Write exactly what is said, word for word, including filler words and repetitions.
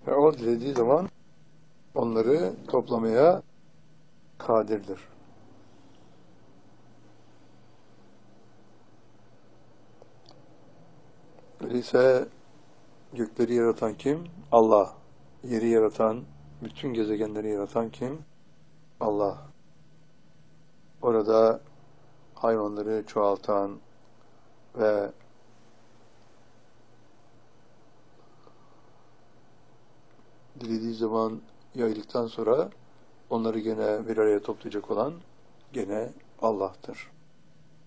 Ve o dilediği zaman onları toplamaya kadirdir. Öyleyse gökleri yaratan kim? Allah. Yeri yaratan, bütün gezegenleri yaratan kim? Allah. Orada hayvanları çoğaltan ve dilediği zaman yayıldıktan sonra onları gene bir araya toplayacak olan gene Allah'tır.